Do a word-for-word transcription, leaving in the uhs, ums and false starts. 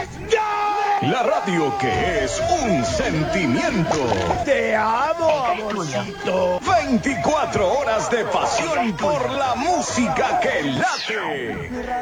La radio que es un sentimiento. Te amo, amorcito. veinticuatro horas de pasión por la música que late.